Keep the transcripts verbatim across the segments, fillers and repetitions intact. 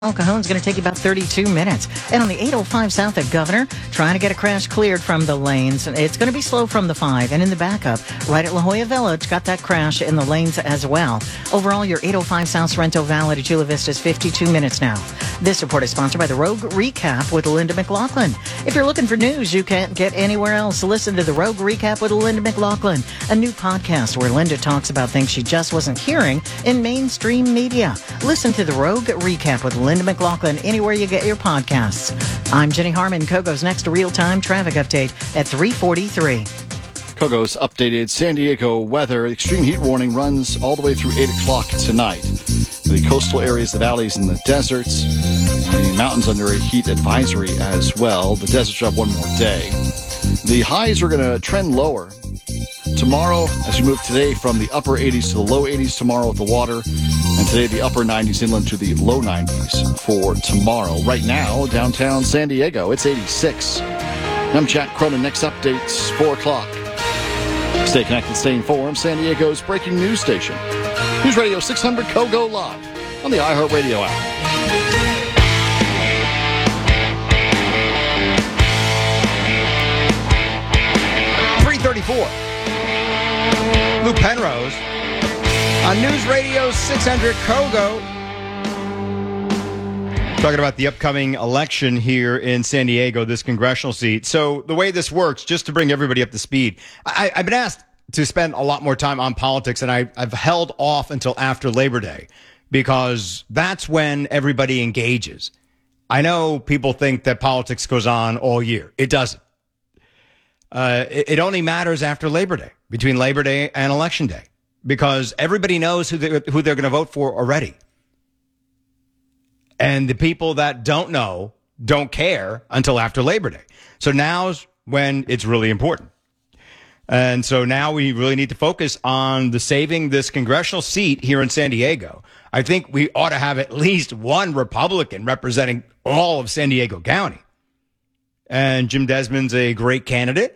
El Cajon's going to take you about thirty-two minutes. And on the eight oh five south at Governor, trying to get a crash cleared from the lanes. It's going to be slow from the five. And in the backup, right at La Jolla Village, got that crash in the lanes as well. Overall, your eight oh five South Sorrento Valley to Chula Vista is fifty-two minutes now. This report is sponsored by the Rogue Recap with Linda McLaughlin. If you're looking for news you can't get anywhere else, listen to the Rogue Recap with Linda McLaughlin, a new podcast where Linda talks about things she just wasn't hearing in mainstream media. Listen to the Rogue Recap with Linda McLaughlin anywhere you get your podcasts. I'm Jenny Harmon. Kogo's next real-time traffic update at three forty-three. Kogo's updated San Diego weather. Extreme heat warning runs all the way through eight o'clock tonight. The coastal areas, the valleys, and the deserts. The mountains under a heat advisory as well. The deserts have one more day. The highs are going to trend lower tomorrow as we move today from the upper eighties to the low eighties tomorrow with the water. And today the upper nineties inland to the low nineties for tomorrow. Right now, downtown San Diego, it's eighty-six. I'm Jack Cronin. Next updates, four o'clock. Stay connected, stay informed. San Diego's breaking news station. News Radio six hundred Kogo live on the iHeartRadio app. three thirty-four. Lou Penrose on News Radio six hundred Kogo. Talking about the upcoming election here in San Diego, this congressional seat. So the way this works, just to bring everybody up to speed, I, I've been asked to spend a lot more time on politics, and I, I've held off until after Labor Day because that's when everybody engages. I know people think that politics goes on all year. It doesn't. Uh, it, it only matters after Labor Day, between Labor Day and Election Day, because everybody knows who they're, who they're going to vote for already. And the people that don't know don't care until after Labor Day. So now's when it's really important. And so now we really need to focus on the saving this congressional seat here in San Diego. I think we ought to have at least one Republican representing all of San Diego County. And Jim Desmond's a great candidate.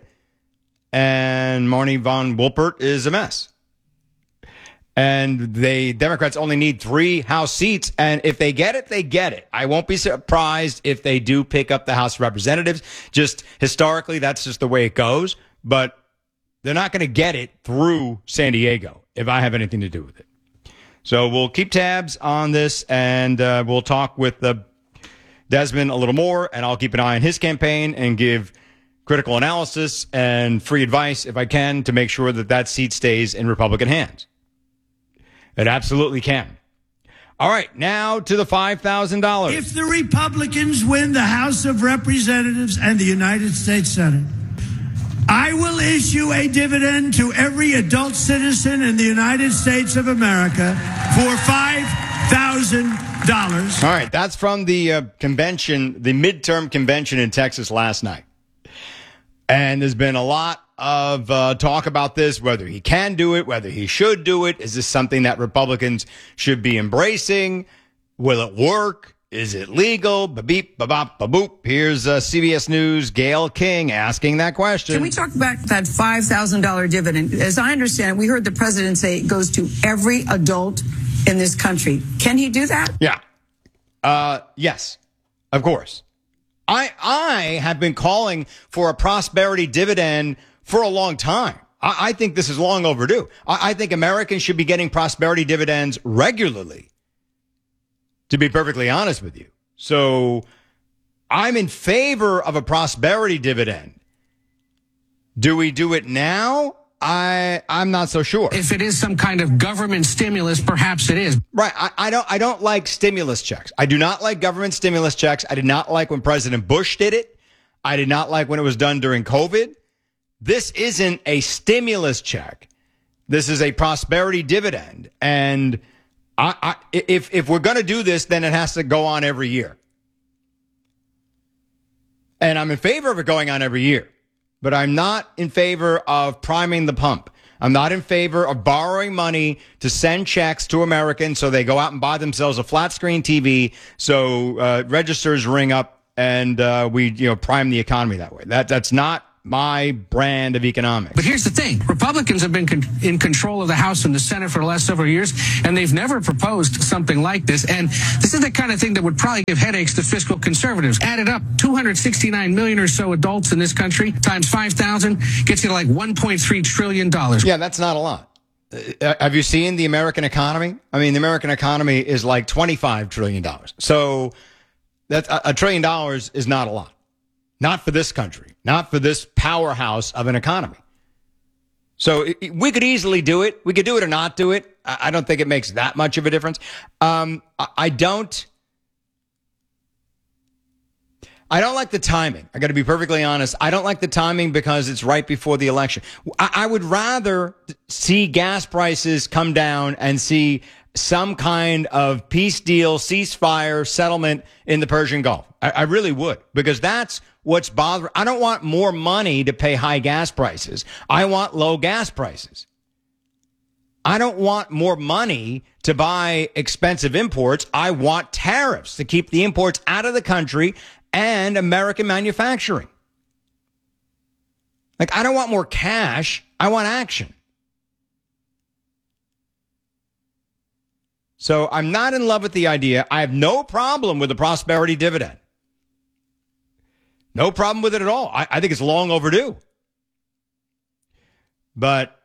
And Marnie von Wilpert is a mess. And the Democrats only need three House seats. And if they get it, they get it. I won't be surprised if they do pick up the House of Representatives. Just historically, that's just the way it goes. But they're not going to get it through San Diego if I have anything to do with it. So we'll keep tabs on this, and uh, we'll talk with uh, Desmond a little more, and I'll keep an eye on his campaign and give critical analysis and free advice if I can to make sure that that seat stays in Republican hands. It absolutely can. All right, now to the five thousand dollars. If the Republicans win the House of Representatives and the United States Senate, I will issue a dividend to every adult citizen in the United States of America for five thousand dollars. All right, that's from the uh, convention, the midterm convention in Texas last night. And there's been a lot of uh, talk about this, whether he can do it, whether he should do it. Is this something that Republicans should be embracing? Will it work? Is it legal? Ba-beep, ba-bop, ba-boop. Here's uh, C B S News' Gayle King asking that question. Can we talk about that five thousand dollars dividend? As I understand it, we heard the president say it goes to every adult in this country. Can he do that? Yeah. Uh, yes, of course. I I have been calling for a prosperity dividend for a long time. I, I think this is long overdue. I, I think Americans should be getting prosperity dividends regularly, to be perfectly honest with you. So I'm in favor of a prosperity dividend. Do we do it now? I, I'm not so sure. If it is some kind of government stimulus, perhaps it is. Right. I, I don't, I don't like stimulus checks. I do not like government stimulus checks. I did not like when President Bush did it. I did not like when it was done during COVID. This isn't a stimulus check. This is a prosperity dividend. And I, I, if, if we're going to do this, then it has to go on every year. And I'm in favor of it going on every year. But I'm not in favor of priming the pump. I'm not in favor of borrowing money to send checks to Americans so they go out and buy themselves a flat screen T V so uh, registers ring up and uh, we you know prime the economy that way. That That's not my brand of economics. But here's the thing. Republicans have been con- in control of the House and the Senate for the last several years, and they've never proposed something like this. And this is the kind of thing that would probably give headaches to fiscal conservatives. Added up, two hundred sixty-nine million or so adults in this country times five thousand gets you to like one point three trillion dollars. Yeah, that's not a lot. Uh, have you seen the American economy? I mean, the American economy is like twenty-five trillion dollars. So that's a, a trillion dollars is not a lot. Not for this country, not for this powerhouse of an economy. So it, it, we could easily do it. We could do it or not do it. I, I don't think it makes that much of a difference. Um, I, I don't. I don't like the timing. I got to be perfectly honest. I don't like the timing because it's right before the election. I, I would rather see gas prices come down and see some kind of peace deal, ceasefire, settlement in the Persian Gulf. I, I really would, because that's what's bothering. I don't want more money to pay high gas prices. I want low gas prices. I don't want more money to buy expensive imports. I want tariffs to keep the imports out of the country and American manufacturing. Like, I don't want more cash. I want action. So I'm not in love with the idea. I have no problem with the prosperity dividend. No problem with it at all. I, I think it's long overdue. But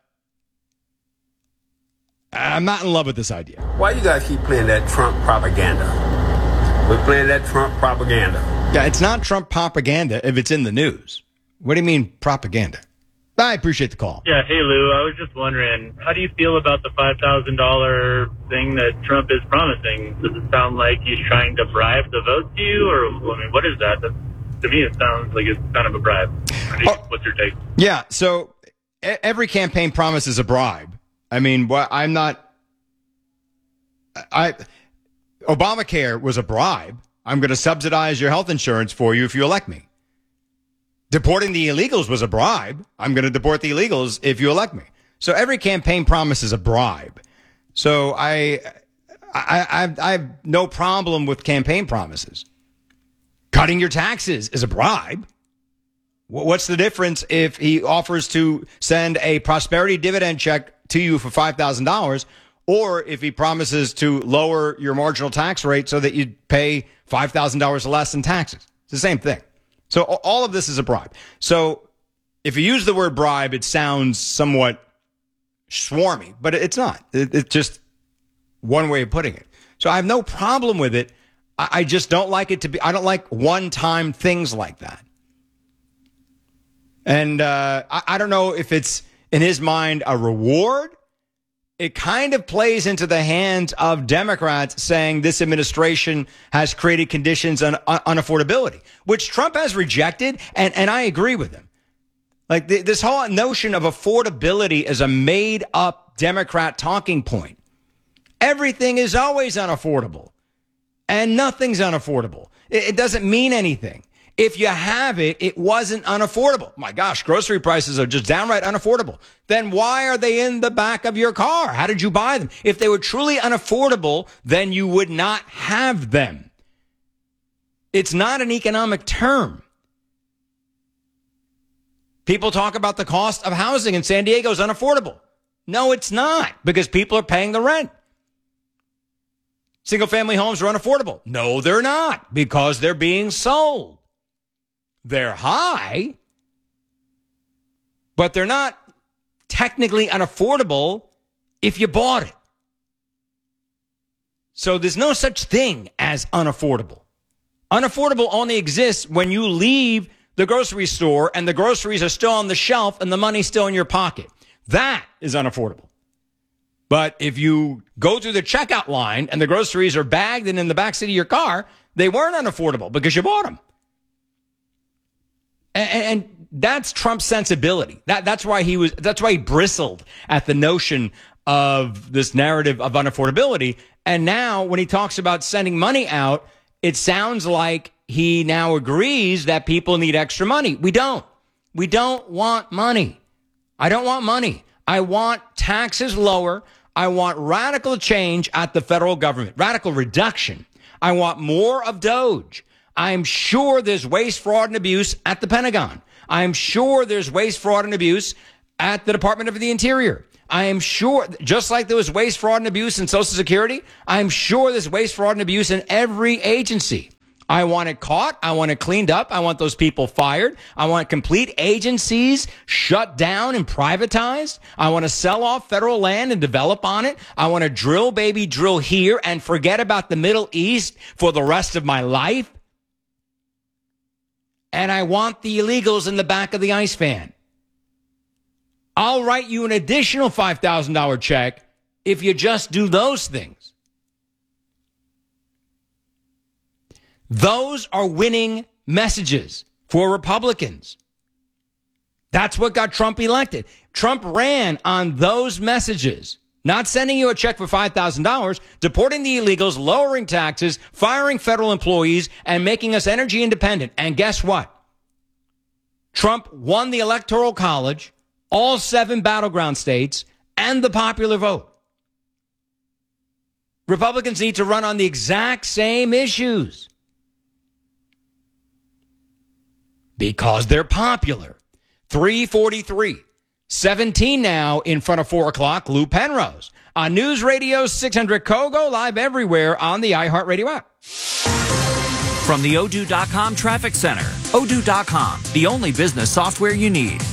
I'm not in love with this idea. Why you guys keep playing that Trump propaganda? We're playing that Trump propaganda. Yeah, it's not Trump propaganda if it's in the news. What do you mean propaganda? I appreciate the call. Yeah, hey, Lou, I was just wondering, how do you feel about the five thousand dollars thing that Trump is promising? Does it sound like he's trying to bribe the vote to you? Or, I mean, what is that? That's, to me, it sounds like it's kind of a bribe. Oh, what's your take? Yeah, so every campaign promise is a bribe. I mean, well, I'm not... I Obamacare was a bribe. I'm going to subsidize your health insurance for you if you elect me. Deporting the illegals was a bribe. I'm going to deport the illegals if you elect me. So every campaign promise is a bribe. So I, I, I, I have no problem with campaign promises. Cutting your taxes is a bribe. What's the difference if he offers to send a prosperity dividend check to you for five thousand dollars, or if he promises to lower your marginal tax rate so that you pay five thousand dollars less in taxes? It's the same thing. So all of this is a bribe. So if you use the word bribe, it sounds somewhat swarmy, but it's not. It's just one way of putting it. So I have no problem with it. I just don't like it to be, I don't like one-time things like that. And uh, I, I don't know if it's, in his mind, a reward. It kind of plays into the hands of Democrats saying this administration has created conditions on, on unaffordability, which Trump has rejected, and, and I agree with him. Like the, this whole notion of affordability is a made-up Democrat talking point. Everything is always unaffordable, and nothing's unaffordable. It, it doesn't mean anything. If you have it, it wasn't unaffordable. My gosh, grocery prices are just downright unaffordable. Then why are they in the back of your car? How did you buy them? If they were truly unaffordable, then you would not have them. It's not an economic term. People talk about the cost of housing in San Diego is unaffordable. No, it's not, because people are paying the rent. Single-family homes are unaffordable. No, they're not, because they're being sold. They're high, but they're not technically unaffordable if you bought it. So there's no such thing as unaffordable. Unaffordable only exists when you leave the grocery store and the groceries are still on the shelf and the money's still in your pocket. That is unaffordable. But if you go through the checkout line and the groceries are bagged and in the backseat of your car, they weren't unaffordable because you bought them. And, and that's Trump's sensibility. That, that's why he was, that's why he bristled at the notion of this narrative of unaffordability. And now when he talks about sending money out, it sounds like he now agrees that people need extra money. We don't. We don't want money. I don't want money. I want taxes lower. I want radical change at the federal government, radical reduction. I want more of Doge. I'm sure there's waste, fraud, and abuse at the Pentagon. I'm sure there's waste, fraud, and abuse at the Department of the Interior. I am sure, just like there was waste, fraud, and abuse in Social Security, I'm sure there's waste, fraud, and abuse in every agency. I want it caught. I want it cleaned up. I want those people fired. I want complete agencies shut down and privatized. I want to sell off federal land and develop on it. I want to drill, baby, drill here and forget about the Middle East for the rest of my life. And I want the illegals in the back of the ice van. I'll write you an additional five thousand dollars check if you just do those things. Those are winning messages for Republicans. That's what got Trump elected. Trump ran on those messages, not sending you a check for five thousand dollars, deporting the illegals, lowering taxes, firing federal employees, and making us energy independent. And guess what? Trump won the Electoral College, all seven battleground states, and the popular vote. Republicans need to run on the exact same issues. Because they're popular. three forty-three. seventeen now in front of four o'clock. Lou Penrose on News Radio six hundred Kogo, live everywhere on the iHeartRadio app. From the Odoo dot com Traffic Center. Odoo dot com, the only business software you need.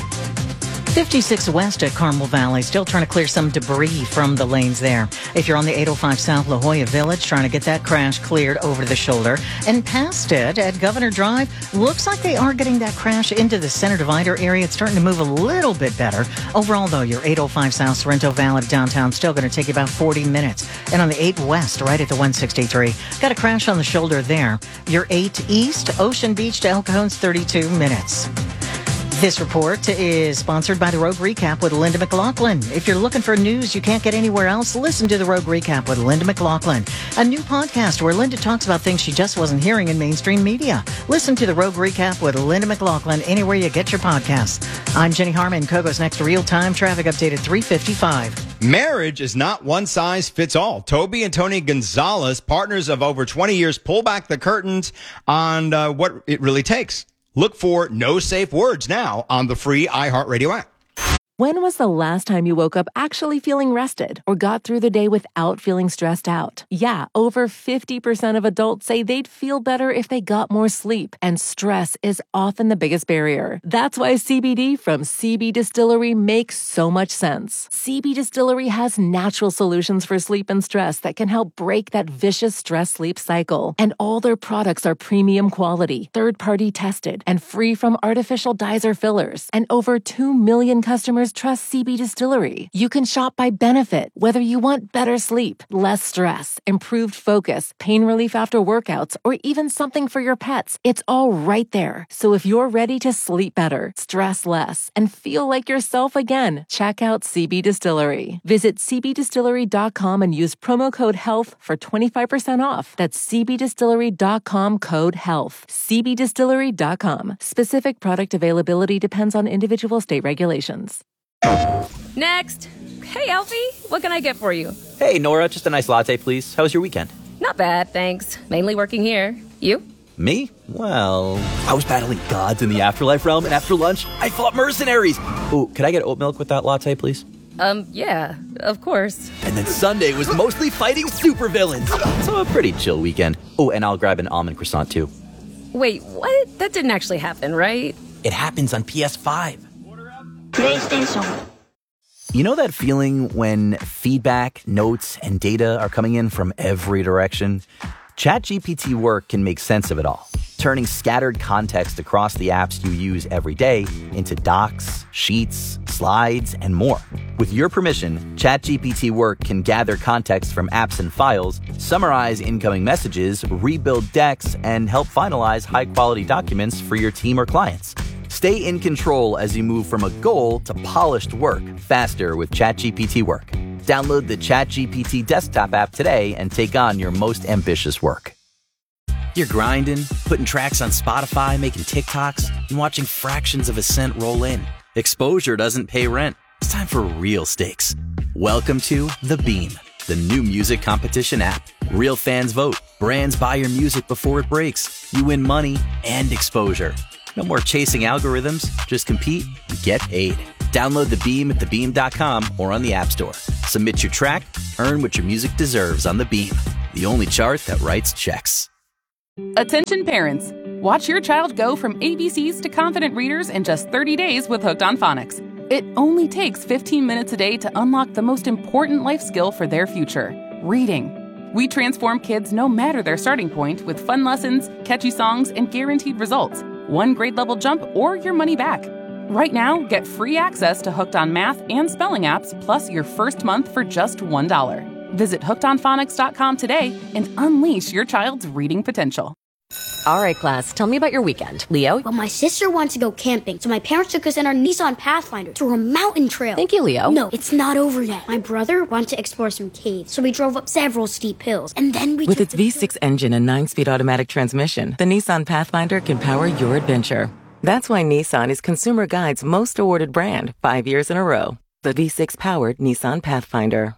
fifty-six West at Carmel Valley, still trying to clear some debris from the lanes there. If you're on the eight oh five South La Jolla Village, trying to get that crash cleared over the shoulder. And past it at Governor Drive, looks like they are getting that crash into the center divider area. It's starting to move a little bit better. Overall, though, your eight oh five South Sorrento Valley to downtown still going to take you about forty minutes. And on the eight West, right at the one sixty-three, got a crash on the shoulder there. Your eight East, Ocean Beach to El Cajon's thirty-two minutes. This report is sponsored by the Rogue Recap with Linda McLaughlin. If you're looking for news you can't get anywhere else, listen to the Rogue Recap with Linda McLaughlin, a new podcast where Linda talks about things she just wasn't hearing in mainstream media. Listen to the Rogue Recap with Linda McLaughlin anywhere you get your podcasts. I'm Jenny Harmon. Kogo's next real-time traffic update at three fifty-five. Marriage is not one size fits all. Toby and Tony Gonzalez, partners of over twenty years, pull back the curtains on uh, what it really takes. Look for No Safe Words now on the free iHeartRadio app. When was the last time you woke up actually feeling rested or got through the day without feeling stressed out? Yeah, over fifty percent of adults say they'd feel better if they got more sleep, and stress is often the biggest barrier. That's why C B D from C B Distillery makes so much sense. C B Distillery has natural solutions for sleep and stress that can help break that vicious stress-sleep cycle. And all their products are premium quality, third-party tested, and free from artificial dyes or fillers. And over two million customers trust C B Distillery. You can shop by benefit, whether you want better sleep, less stress, improved focus, pain relief after workouts, or even something for your pets. It's all right there. So if you're ready to sleep better, stress less, and feel like yourself again, check out C B Distillery. Visit c b distillery dot com and use promo code HEALTH for twenty-five percent off. That's c b distillery dot com code HEALTH. c b distillery dot com. Specific product availability depends on individual state regulations. Next. Hey, Alfie, what can I get for you? Hey, Nora, just a nice latte, please. How was your weekend? Not bad, thanks. Mainly working here. You? Me? Well, I was battling gods in the afterlife realm, and after lunch, I fought mercenaries. Ooh, could I get oat milk with that latte, please? Um, yeah, of course. And then Sunday was mostly fighting supervillains. So a pretty chill weekend. Oh, and I'll grab an almond croissant, too. Wait, what? That didn't actually happen, right? It happens on P S five. PlayStation. You know that feeling when feedback, notes, and data are coming in from every direction? ChatGPT Work can make sense of it all, turning scattered context across the apps you use every day into docs, sheets, slides, and more. With your permission, ChatGPT Work can gather context from apps and files, summarize incoming messages, rebuild decks, and help finalize high-quality documents for your team or clients. Stay in control as you move from a goal to polished work faster with ChatGPT Work. Download the ChatGPT desktop app today and take on your most ambitious work. You're grinding, putting tracks on Spotify, making TikToks, and watching fractions of a cent roll in. Exposure doesn't pay rent. It's time for real stakes. Welcome to The Beam, the new music competition app. Real fans vote. Brands buy your music before it breaks. You win money and exposure. No more chasing algorithms. Just compete and get paid. Download the Beam at the beam dot com or on the App Store. Submit your track, earn what your music deserves on the Beam, the only chart that writes checks. Attention parents. Watch your child go from A B Cs to confident readers in just thirty days with Hooked on Phonics. It only takes fifteen minutes a day to unlock the most important life skill for their future, reading. We transform kids no matter their starting point with fun lessons, catchy songs, and guaranteed results. One grade level jump or your money back. Right now, get free access to Hooked on Math and Spelling apps, plus your first month for just one dollar. Visit hooked on phonics dot com today and unleash your child's reading potential. All right, class, tell me about your weekend. Leo? Well, my sister wants to go camping, so my parents took us in our Nissan Pathfinder through a mountain trail. Thank you, Leo. No, it's not over yet. My brother wanted to explore some caves, so we drove up several steep hills, and then we With its V six engine and nine-speed automatic transmission, the Nissan Pathfinder can power your adventure. That's why Nissan is Consumer Guide's most awarded brand, five years in a row. The V six-powered Nissan Pathfinder.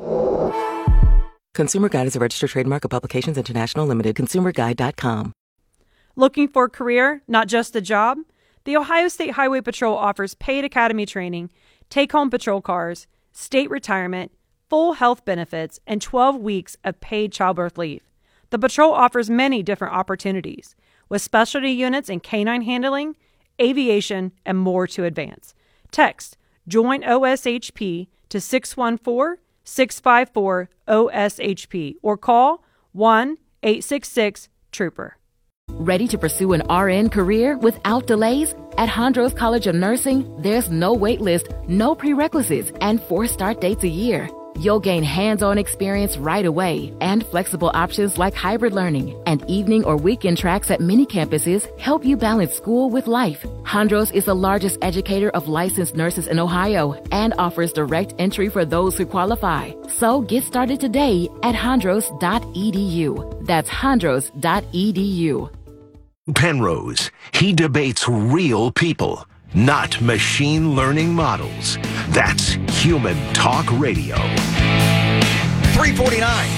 Consumer Guide is a registered trademark of Publications International Limited, consumer guide dot com. Looking for a career, not just a job? The Ohio State Highway Patrol offers paid academy training, take-home patrol cars, state retirement, full health benefits, and twelve weeks of paid childbirth leave. The patrol offers many different opportunities, with specialty units in canine handling, aviation, and more to advance. Text JOIN O S H P to six one four, six five four, O S H P or call one eight six six TROOPER. Ready to pursue an R N career without delays? At Hondros College of Nursing, there's no wait list, no prerequisites, and four start dates a year. You'll gain hands-on experience right away, and flexible options like hybrid learning and evening or weekend tracks at many campuses help you balance school with life. Hondros is the largest educator of licensed nurses in Ohio and offers direct entry for those who qualify. So get started today at hondros dot e d u. That's hondros dot e d u. Penrose, he debates real people, not machine learning models. That's Human Talk Radio. three forty-nine.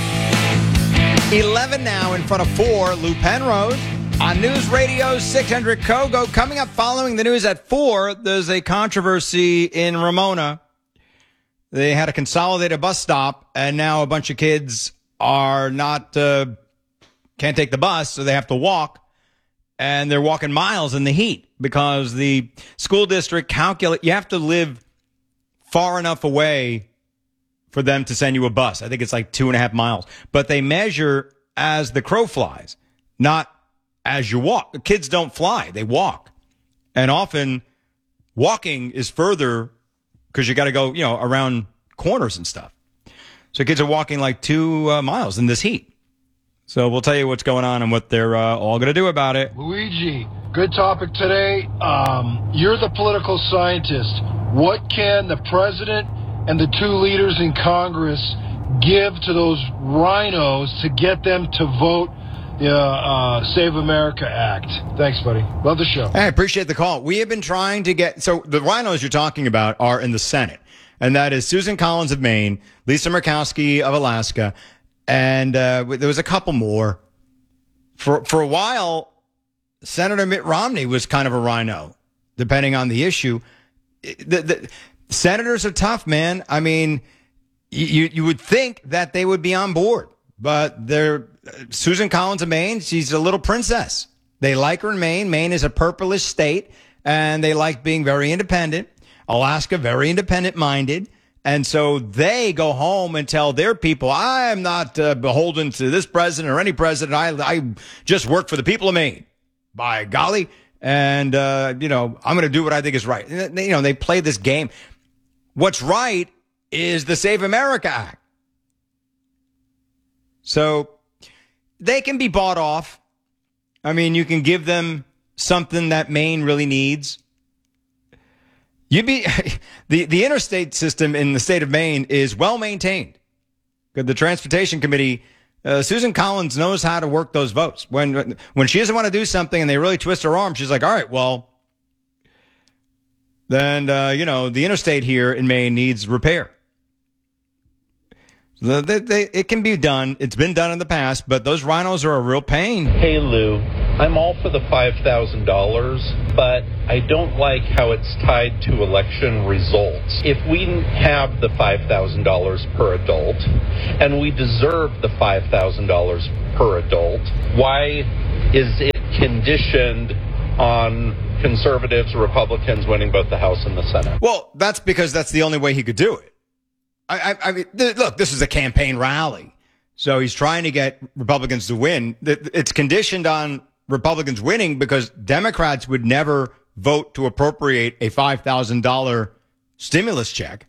eleven now in front of four. Lou Penrose on News Radio six hundred Kogo. Coming up following the news at four, there's a controversy in Ramona. They had a consolidated bus stop, and now a bunch of kids are not, uh, can't take the bus, so they have to walk. And they're walking miles in the heat because the school district calculate you have to live far enough away for them to send you a bus. I think it's like two and a half miles. But they measure as the crow flies, not as you walk. The kids don't fly, they walk. And often walking is further because you got to go, you know, around corners and stuff. So kids are walking like two uh, miles in this heat. So we'll tell you what's going on and what they're uh, all going to do about it. Luigi, good topic today. Um, you're the political scientist. What can the president and the two leaders in Congress give to those rhinos to get them to vote the uh, uh, Save America Act? Thanks, buddy. Love the show. I appreciate the call. We have been trying to get, so the rhinos you're talking about are in the Senate, and that is Susan Collins of Maine, Lisa Murkowski of Alaska, and uh, there was a couple more. For for a while, Senator Mitt Romney was kind of a rhino, depending on the issue. The, the senators are tough, man. I mean, you you would think that they would be on board, but they're Susan Collins of Maine. She's a little princess. They like her in Maine. Maine is a purplish state, and they like being very independent. Alaska, very independent-minded. And so they go home and tell their people, I'm not uh, beholden to this president or any president. I, I just work for the people of Maine, by golly. And, uh, you know, I'm going to do what I think is right. And they, you know, they play this game. What's right is the Save America Act. So they can be bought off. I mean, you can give them something that Maine really needs. You'd be the, the interstate system in the state of Maine is well maintained. The Transportation Committee, uh, Susan Collins knows how to work those votes. When when she doesn't want to do something and they really twist her arm, she's like, all right, well, then, uh, you know, the interstate here in Maine needs repair. They, they, it can be done. It's been done in the past, but those rhinos are a real pain. Hey, Lou. I'm all for the five thousand dollars, but I don't like how it's tied to election results. If we have the five thousand dollars per adult, and we deserve the five thousand dollars per adult, why is it conditioned on conservatives, Republicans winning both the House and the Senate? Well, that's because that's the only way he could do it. I, I, I mean, th- look, this is a campaign rally. So he's trying to get Republicans to win. It's conditioned on Republicans winning because Democrats would never vote to appropriate a five thousand dollars stimulus check.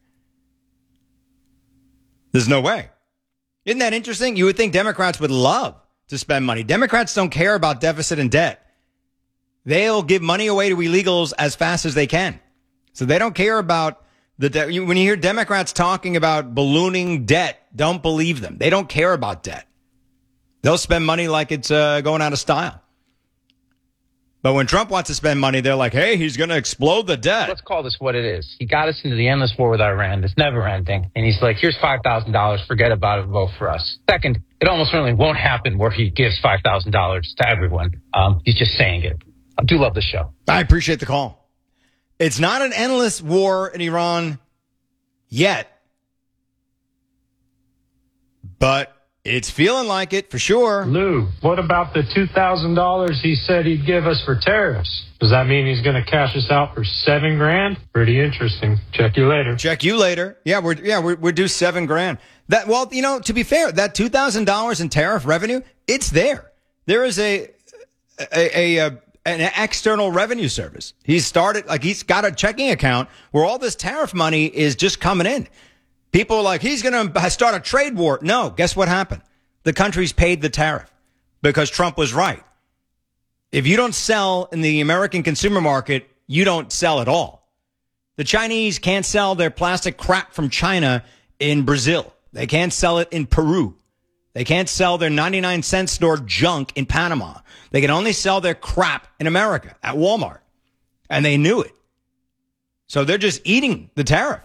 There's no way. Isn't that interesting? You would think Democrats would love to spend money. Democrats don't care about deficit and debt. They'll give money away to illegals as fast as they can. So they don't care about the debt. When you hear Democrats talking about ballooning debt, don't believe them. They don't care about debt. They'll spend money like it's uh, going out of style. But when Trump wants to spend money, they're like, hey, he's going to explode the debt. Let's call this what it is. He got us into the endless war with Iran. It's never ending. And he's like, here's five thousand dollars. Forget about it. Vote for us. Second, it almost certainly won't happen where he gives five thousand dollars to everyone. Um, he's just saying it. I do love the show. I appreciate the call. It's not an endless war in Iran yet, but it's feeling like it for sure. Lou, what about the two thousand dollars he said he'd give us for tariffs? Does that mean he's going to cash us out for seven grand? Pretty interesting. Check you later. Check you later. Yeah, we're yeah we're we're due seven grand. That well, you know, to be fair, that two thousand dollars in tariff revenue, it's there. There is a a, a, a an external revenue service. He's started like he's got a checking account where all this tariff money is just coming in. People are like, he's going to start a trade war. No, guess what happened? The country's paid the tariff because Trump was right. If you don't sell in the American consumer market, you don't sell at all. The Chinese can't sell their plastic crap from China in Brazil. They can't sell it in Peru. They can't sell their ninety-nine cent store junk in Panama. They can only sell their crap in America at Walmart. And they knew it. So they're just eating the tariff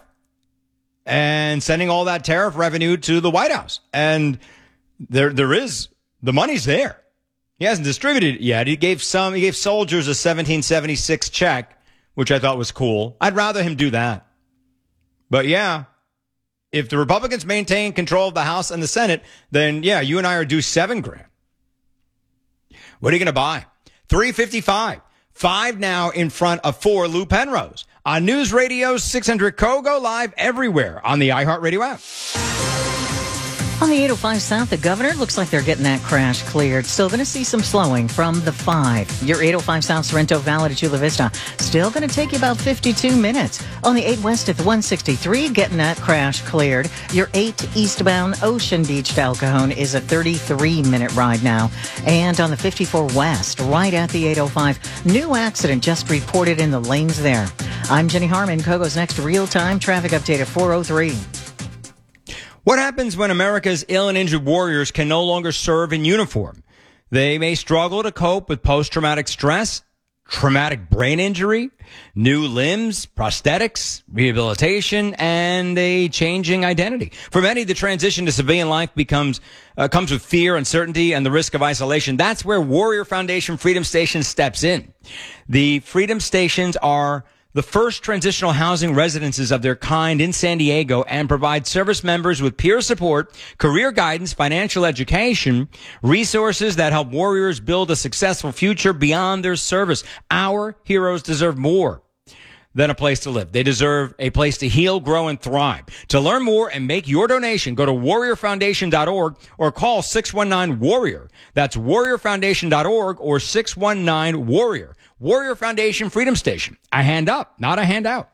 and sending all that tariff revenue to the White House. And there, there is, the money's there. He hasn't distributed it yet. He gave some, he gave soldiers a seventeen seventy-six check, which I thought was cool. I'd rather him do that. But yeah, if the Republicans maintain control of the House and the Senate, then yeah, you and I are due seven grand. What are you going to buy? three fifty-five. Five now in front of four Lou Penrose. On News Radio six hundred C O, go live everywhere on the iHeartRadio app. On the eight oh five South, the governor looks like they're getting that crash cleared. Still going to see some slowing from the five. Your eight oh five South Sorrento Valley to Chula Vista. Still going to take you about fifty-two minutes. On the eight West at the one sixty-three, getting that crash cleared. Your eight eastbound Ocean Beach to El Cajon is a thirty-three minute ride now. And on the fifty-four West, right at the eight oh five, new accident just reported in the lanes there. I'm Jenny Harmon. Kogo's next real-time traffic update at four oh three. What happens when America's ill and injured warriors can no longer serve in uniform? They may struggle to cope with post-traumatic stress, traumatic brain injury, new limbs, prosthetics, rehabilitation, and a changing identity. For many, the transition to civilian life becomes uh, comes with fear, uncertainty, and the risk of isolation. That's where Warrior Foundation Freedom Station steps in. The Freedom Stations are the first transitional housing residences of their kind in San Diego and provide service members with peer support, career guidance, financial education, resources that help warriors build a successful future beyond their service. Our heroes deserve more than a place to live. They deserve a place to heal, grow, and thrive. To learn more and make your donation, go to warrior foundation dot org or call six one nine warrior. That's warrior foundation dot org or six one nine warrior. Warrior Foundation Freedom Station. A hand up, not a handout.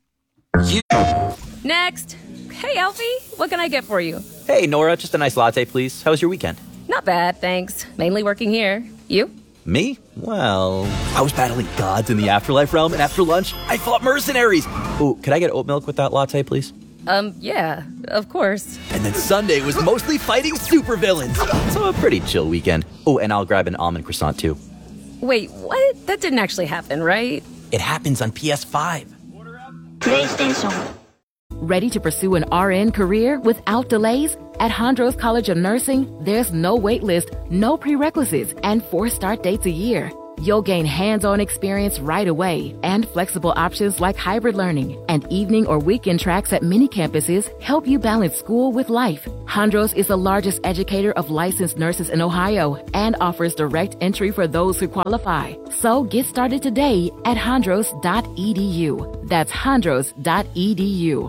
Next. Hey, Alfie, what can I get for you? Hey, Nora, just a nice latte, please. How was your weekend? Not bad, thanks. Mainly working here. You? Me? Well, I was battling gods in the afterlife realm, and after lunch, I fought mercenaries. Ooh, could I get oat milk with that latte, please? Um, yeah, of course. And then Sunday was mostly fighting supervillains. So a pretty chill weekend. Oh, and I'll grab an almond croissant, too. Wait, what? That didn't actually happen, right? It happens on P S five. PlayStation. Ready to pursue an R N career without delays? At Hondros College of Nursing, there's no wait list, no prerequisites, and four start dates a year. You'll gain hands-on experience right away, and flexible options like hybrid learning and evening or weekend tracks at many campuses help you balance school with life. Hondros is the largest educator of licensed nurses in Ohio and offers direct entry for those who qualify. So get started today at hondros dot e d u. That's hondros dot e d u.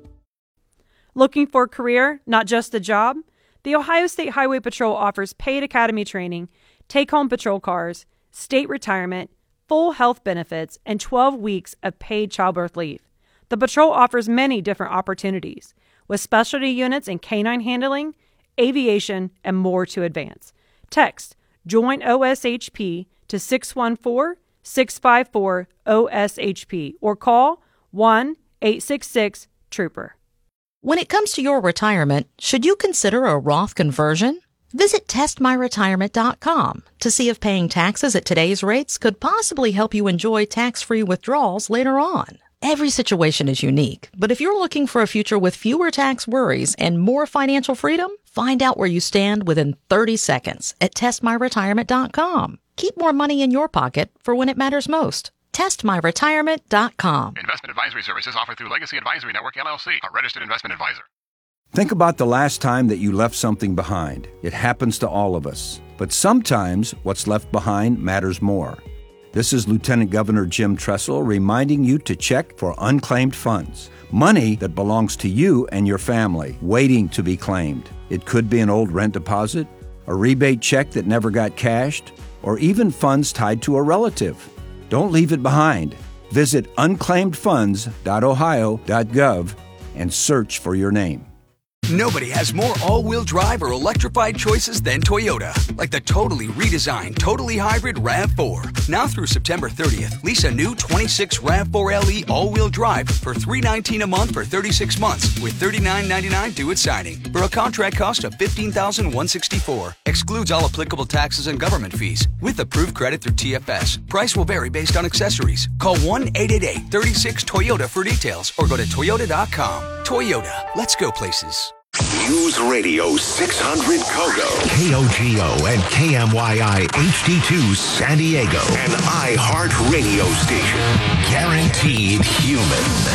Looking for a career, not just a job? The Ohio State Highway Patrol offers paid academy training, take-home patrol cars, state retirement, full health benefits, and twelve weeks of paid childbirth leave. The patrol offers many different opportunities, with specialty units in canine handling, aviation, and more to advance. Text JOIN O S H P to six one four, six five four, O S H P or call one eight six six, TROOPER. When it comes to your retirement, should you consider a Roth conversion? Visit test my retirement dot com to see if paying taxes at today's rates could possibly help you enjoy tax-free withdrawals later on. Every situation is unique, but if you're looking for a future with fewer tax worries and more financial freedom, find out where you stand within thirty seconds at test my retirement dot com. Keep more money in your pocket for when it matters most. test my retirement dot com. Investment advisory services offered through Legacy Advisory Network, L L C, a registered investment advisor. Think about the last time that you left something behind. It happens to all of us. But sometimes what's left behind matters more. This is Lieutenant Governor Jim Tressel reminding you to check for unclaimed funds. Money that belongs to you and your family, waiting to be claimed. It could be an old rent deposit, a rebate check that never got cashed, or even funds tied to a relative. Don't leave it behind. Visit unclaimed funds dot ohio dot gov and search for your name. Nobody has more all-wheel drive or electrified choices than Toyota. Like the totally redesigned, totally hybrid RAV four. Now through September thirtieth, lease a new twenty-six RAV four L E all-wheel drive for three hundred nineteen dollars a month for thirty-six months with thirty-nine ninety-nine due at signing for a contract cost of fifteen thousand one hundred sixty-four dollars. Excludes all applicable taxes and government fees with approved credit through T F S. Price will vary based on accessories. Call one eight eight eight, three six, Toyota for details or go to toyota dot com. Toyota, let's go places. News Radio six hundred Kogo, K O G O and K M Y I H D two San Diego, an iHeartRadio station. Guaranteed human.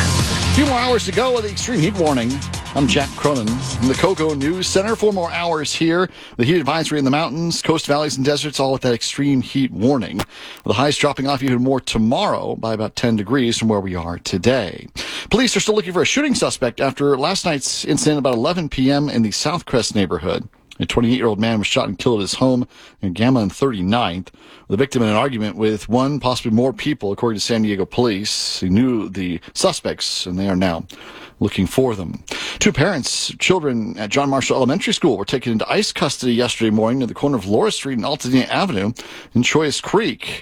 A few more hours to go with the extreme heat warning. I'm Jack Cronin from the Kogo News Center. Four more hours here. The heat advisory in the mountains, coast valleys, and deserts, all with that extreme heat warning. With the highs dropping off even more tomorrow by about ten degrees from where we are today. Police are still looking for a shooting suspect after last night's incident about eleven p.m. in the Southcrest neighborhood. A twenty-eight-year-old man was shot and killed at his home in Gamma and thirty-ninth. The victim in an argument with one, possibly more people, according to San Diego police. He knew the suspects, and they are now looking for them. Two parents, children at John Marshall Elementary School were taken into ICE custody yesterday morning near the corner of Laura Street and Altadena Avenue in Choice Creek.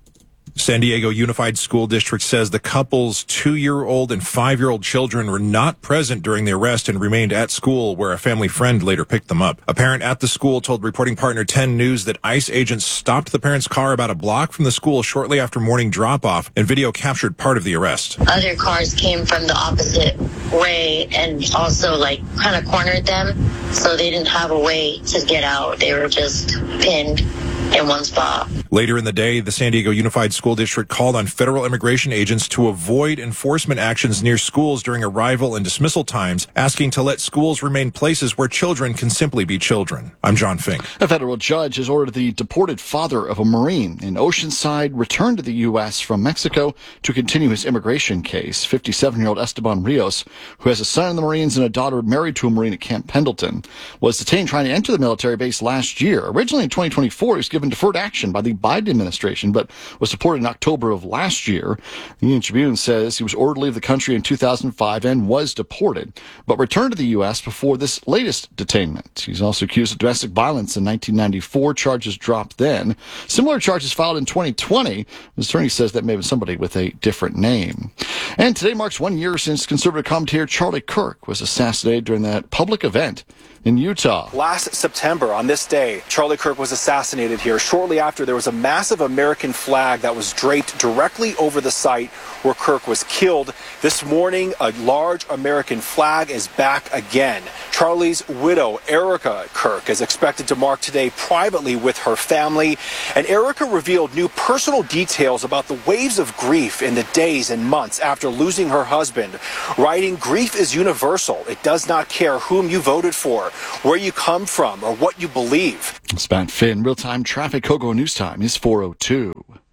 San Diego Unified School District says the couple's two-year-old and five-year-old children were not present during the arrest and remained at school, where a family friend later picked them up. A parent at the school told reporting partner ten News that ICE agents stopped the parents' car about a block from the school shortly after morning drop-off, and video captured part of the arrest. Other cars came from the opposite way and also, like, kind of cornered them, so they didn't have a way to get out. They were just pinned in one spot. Later in the day, the San Diego Unified School District called on federal immigration agents to avoid enforcement actions near schools during arrival and dismissal times, asking to let schools remain places where children can simply be children. I'm John Fink. A federal judge has ordered the deported father of a Marine in Oceanside returned to the U S from Mexico to continue his immigration case. fifty-seven-year-old Esteban Rios, who has a son in the Marines and a daughter married to a Marine at Camp Pendleton, was detained trying to enter the military base last year. Originally in twenty twenty-four, he was given deferred action by the Biden administration, but was deported in October of last year. The Union Tribune says he was ordered to leave the country in two thousand five and was deported, but returned to the U S before this latest detainment. He's also accused of domestic violence in nineteen ninety-four. Charges dropped then. Similar charges filed in twenty twenty. His attorney says that may have been somebody with a different name. And today marks one year since conservative commentator Charlie Kirk was assassinated during that public event in Utah. Last September, on this day, Charlie Kirk was assassinated here. Shortly after, there was a massive American flag that was draped directly over the site where Kirk was killed. This morning, a large American flag is back again. Charlie's widow, Erica Kirk, is expected to mark today privately with her family. And Erica revealed new personal details about the waves of grief in the days and months after losing her husband, writing, "Grief is universal. It does not care whom you voted for, where you come from, or what you believe." It's Matt Finn. Real-time traffic. Kogo News Time is four oh two.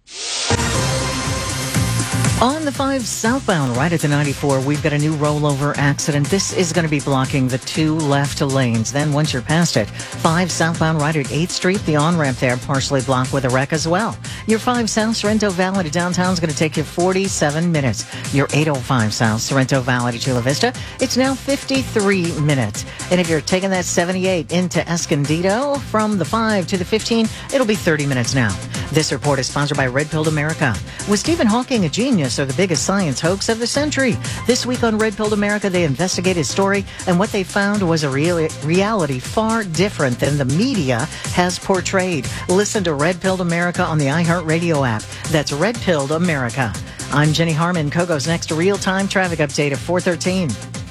On the five southbound, right at the ninety-four, we've got a new rollover accident. This is going to be blocking the two left lanes. Then once you're past it, five southbound, right at eighth Street, the on-ramp there partially blocked with a wreck as well. Your five south, Sorrento Valley to downtown is going to take you forty-seven minutes. Your eight oh five south, Sorrento Valley to Chula Vista, it's now fifty-three minutes. And if you're taking that seventy-eight into Escondido from the five to the fifteen, it'll be thirty minutes now. This report is sponsored by Red Pilled America. Was Stephen Hawking a genius or the biggest science hoax of the century? This week on Red Pilled America, they investigated his story, and what they found was a real reality far different than the media has portrayed. Listen to Red Pilled America on the iHeartRadio app. That's Red Pilled America. I'm Jenny Harmon. Kogo's next real-time traffic update at four thirteen.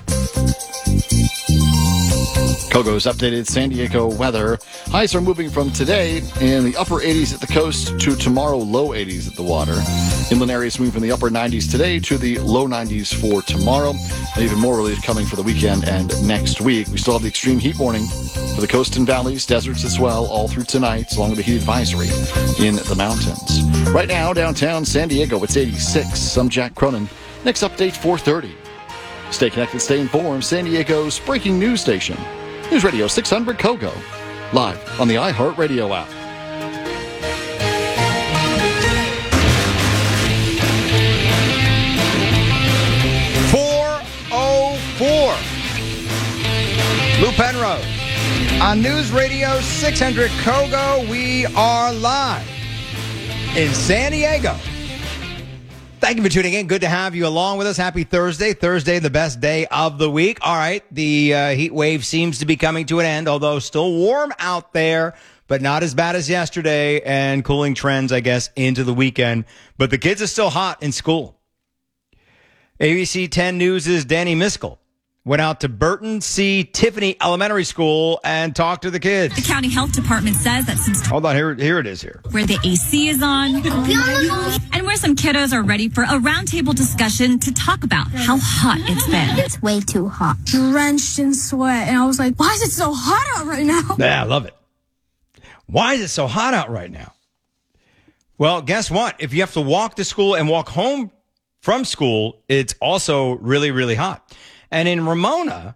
Kogo's updated San Diego weather. Highs are moving from today in the upper eighties at the coast to tomorrow low eighties at the water. Inland areas move from the upper nineties today to the low nineties for tomorrow. And even more relief coming for the weekend and next week. We still have the extreme heat warning for the coast and valleys, deserts as well, all through tonight, along with the heat advisory in the mountains. Right now, downtown San Diego, it's eighty-six. I'm Jack Cronin. Next update, four thirty. Stay connected, stay informed. San Diego's breaking news station. News Radio six hundred Kogo, live on the iHeartRadio app. four oh four. Lou Penrose. On News Radio six hundred Kogo, we are live in San Diego. Thank you for tuning in. Good to have you along with us. Happy Thursday. Thursday, the best day of the week. All right. The uh, heat wave seems to be coming to an end, although still warm out there, but not as bad as yesterday, and cooling trends, I guess, into the weekend. But the kids are still hot in school. A B C ten News' Danny Miskell went out to Burton C. Tiffany Elementary School and talked to the kids. The county health department says that since... Hold on, here, here it is here. Where the A C is on, and where some kiddos are ready for a roundtable discussion to talk about how hot it's been. It's way too hot. Drenched in sweat, and I was like, why is it so hot out right now? Yeah, I love it. Why is it so hot out right now? Well, guess what? If you have to walk to school and walk home from school, it's also really, really hot. And in Ramona,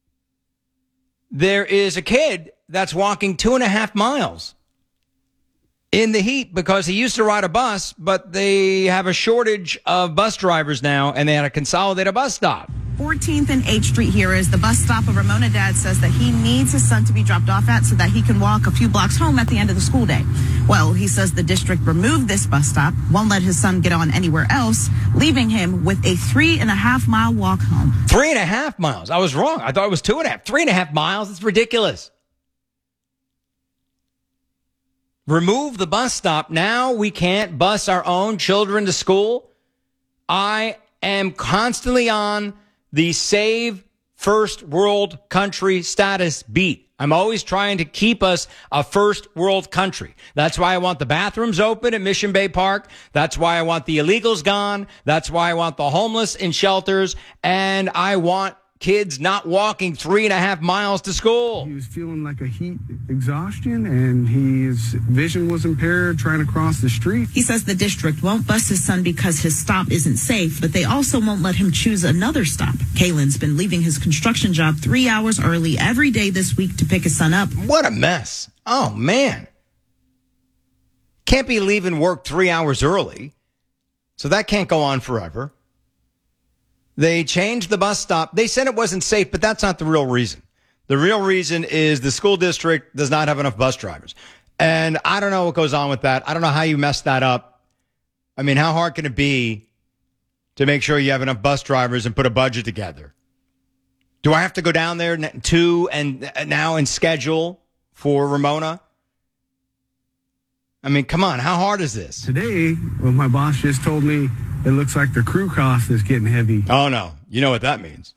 there is a kid that's walking two and a half miles in the heat because he used to ride a bus, but they have a shortage of bus drivers now, and they had to consolidate a bus stop. fourteenth and eighth Street here is the bus stop of Ramona. Dad says that he needs his son to be dropped off at so that he can walk a few blocks home at the end of the school day. Well, he says the district removed this bus stop, won't let his son get on anywhere else, leaving him with a three and a half mile walk home. Three and a half miles. I was wrong. I thought it was two and a half. Three and a half miles. It's ridiculous. Remove the bus stop. Now we can't bus our own children to school. I am constantly on the Save First World Country status beat. I'm always trying to keep us a first world country. That's why I want the bathrooms open at Mission Bay Park. That's why I want the illegals gone. That's why I want the homeless in shelters. And I want kids not walking three and a half miles to school. He was feeling like a heat exhaustion, and his vision was impaired trying to cross the street. He says the district won't bus his son because his stop isn't safe, but they also won't let him choose another stop. Kalen's been leaving his construction job three hours early every day this week to pick his son up. What a mess. Oh, man. Can't be leaving work three hours early. So that can't go on forever. They changed the bus stop. They said it wasn't safe, but that's not the real reason. The real reason is the school district does not have enough bus drivers. And I don't know what goes on with that. I don't know how you mess that up. I mean, how hard can it be to make sure you have enough bus drivers and put a budget together? Do I have to go down there to and now and schedule for Ramona? I mean, come on, how hard is this? Today, well, my boss just told me it looks like the crew cost is getting heavy. Oh, no. You know what that means.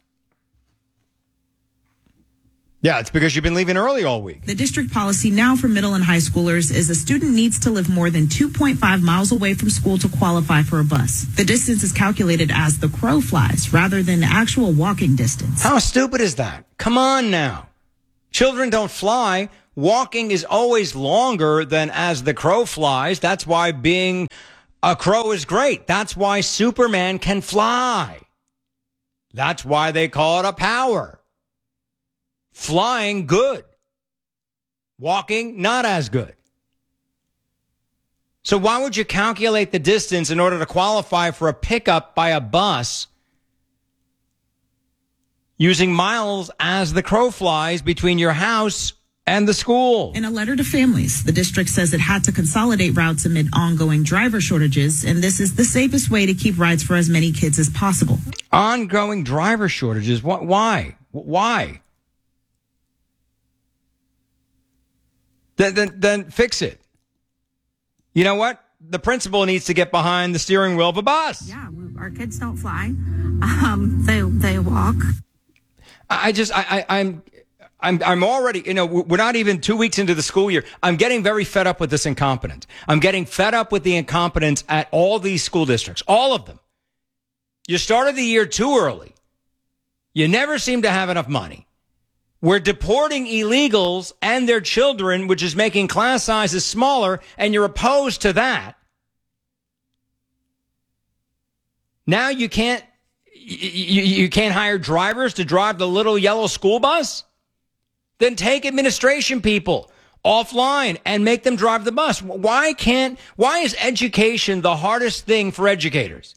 Yeah, it's because you've been leaving early all week. The district policy now for middle and high schoolers is a student needs to live more than two point five miles away from school to qualify for a bus. The distance is calculated as the crow flies rather than the actual walking distance. How stupid is that? Come on now. Children don't fly. Walking is always longer than as the crow flies. That's why being a crow is great. That's why Superman can fly. That's why they call it a power. Flying, good. Walking, not as good. So why would you calculate the distance in order to qualify for a pickup by a bus using miles as the crow flies between your house and the school? In a letter to families, the district says it had to consolidate routes amid ongoing driver shortages, and this is the safest way to keep rides for as many kids as possible. Ongoing driver shortages? What? Why? Why? Then, then, then fix it. You know what? The principal needs to get behind the steering wheel of a bus. Yeah, our kids don't fly. Um, they they walk. I just, I, I, I'm, I'm, I'm already, you know, we're not even two weeks into the school year. I'm getting very fed up with this incompetence. I'm getting fed up with the incompetence at all these school districts, all of them. You started the year too early. You never seem to have enough money. We're deporting illegals and their children, which is making class sizes smaller, and you're opposed to that. Now you can't, you, you can't hire drivers to drive the little yellow school bus? Then take administration people offline and make them drive the bus. Why can't, why is education the hardest thing for educators?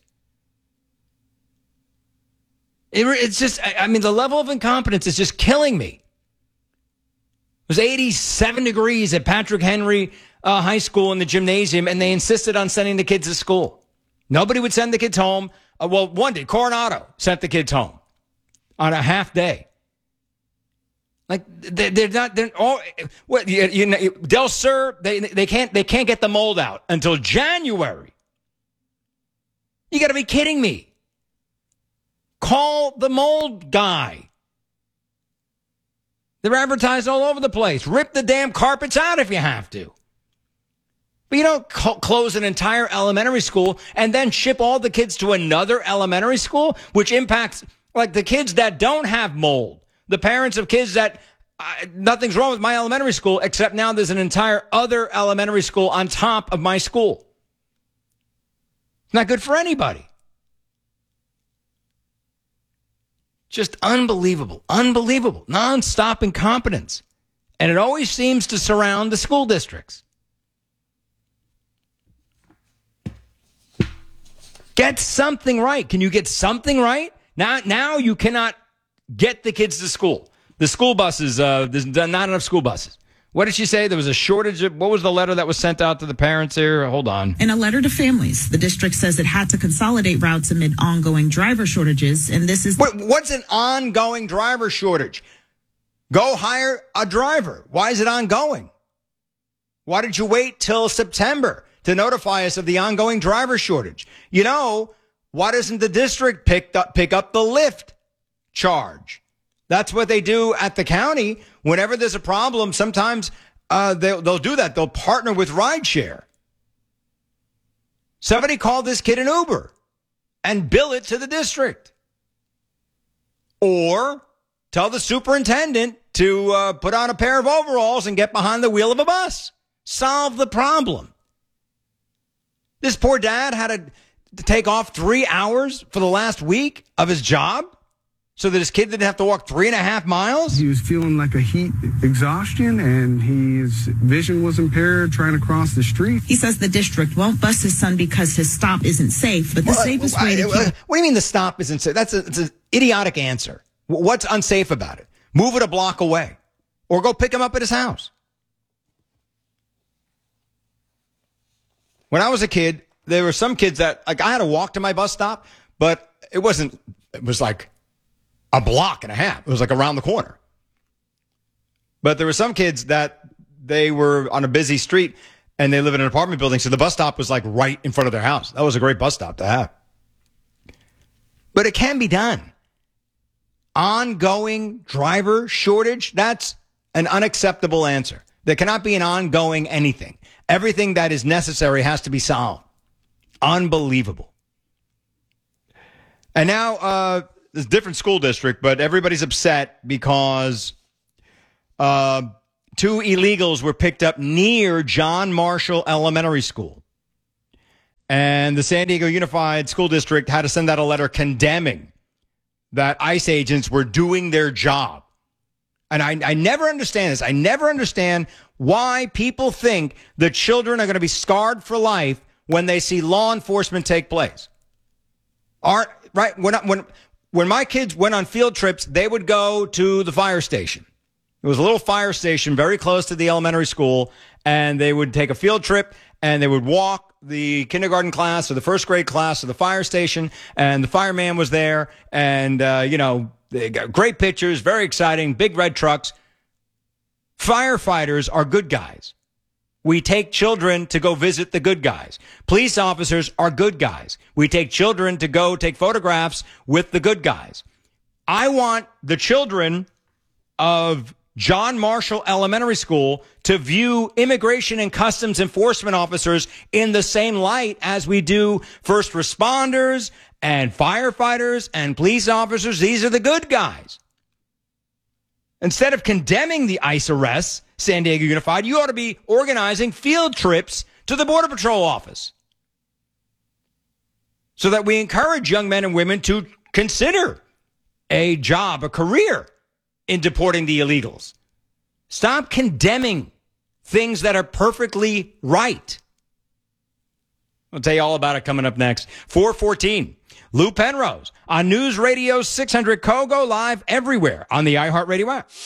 It, it's just, I mean, the level of incompetence is just killing me. It was eighty-seven degrees at Patrick Henry uh, High School in the gymnasium, and they insisted on sending the kids to school. Nobody would send the kids home. Uh, well, one did. Coronado sent the kids home on a half day. Like they're, they're not. They're all. What you, you know? Del Sur. They they can't. They can't get the mold out until January. You got to be kidding me. Call the mold guy. They're advertised all over the place. Rip the damn carpets out if you have to. But you don't co- close an entire elementary school and then ship all the kids to another elementary school, which impacts like the kids that don't have mold. The parents of kids that uh, nothing's wrong with my elementary school, except now there's an entire other elementary school on top of my school. It's not good for anybody. Just unbelievable, unbelievable, nonstop incompetence. And it always seems to surround the school districts. Get something right. Can you get something right? Now, now you cannot get the kids to school. The school buses, uh, there's not enough school buses. What did she say? There was a shortage of, what was the letter that was sent out to the parents here? Hold on. In a letter to families, the district says it had to consolidate routes amid ongoing driver shortages, and this is... What, what's an ongoing driver shortage? Go hire a driver. Why is it ongoing? Why did you wait till September to notify us of the ongoing driver shortage? You know, why doesn't the district pick up, pick up the Lyft charge? That's what they do at the county. Whenever there's a problem, sometimes uh, they'll, they'll do that. They'll partner with rideshare. Somebody call this kid an Uber and bill it to the district. Or tell the superintendent to uh, put on a pair of overalls and get behind the wheel of a bus. Solve the problem. This poor dad had to take off three hours for the last week of his job so that his kid didn't have to walk three and a half miles? He was feeling like a heat exhaustion, and his vision was impaired trying to cross the street. He says the district won't bus his son because his stop isn't safe, but the well, safest I, way to I, keep... What do you mean the stop isn't safe? That's a, it's an idiotic answer. What's unsafe about it? Move it a block away. Or go pick him up at his house. When I was a kid, there were some kids that, like, I had to walk to my bus stop, but it wasn't, it was like a block and a half. It was like around the corner. But there were some kids that they were on a busy street and they live in an apartment building. So the bus stop was like right in front of their house. That was a great bus stop to have. But it can be done. Ongoing driver shortage, that's an unacceptable answer. There cannot be an ongoing anything. Everything that is necessary has to be solved. Unbelievable. And now, uh, it's a different school district, but everybody's upset because uh, two illegals were picked up near John Marshall Elementary School. And the San Diego Unified School District had to send out a letter condemning that ICE agents were doing their job. And I, I never understand this. I never understand why people think the children are going to be scarred for life when they see law enforcement take place. Aren't, right? When, when, when my kids went on field trips, they would go to the fire station. It was a little fire station very close to the elementary school, and they would take a field trip, and they would walk the kindergarten class or the first grade class to the fire station, and the fireman was there, and, uh, you know, they got great pictures, very exciting, big red trucks. Firefighters are good guys. We take children to go visit the good guys. Police officers are good guys. We take children to go take photographs with the good guys. I want the children of John Marshall Elementary School to view immigration and customs enforcement officers in the same light as we do first responders and firefighters and police officers. These are the good guys. Instead of condemning the ICE arrests, San Diego Unified, you ought to be organizing field trips to the Border Patrol office so that we encourage young men and women to consider a job, a career in deporting the illegals. Stop condemning things that are perfectly right. I'll tell you all about it coming up next. four fourteen, Lou Penrose on News Radio six hundred Kogo, live everywhere on the iHeartRadio app.